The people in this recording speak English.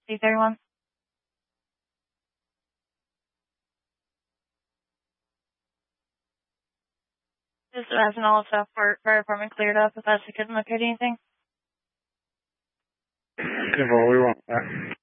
C31. Just imagine all of Southport Fire Department cleared up if that's couldn't locate anything. Well, we won't.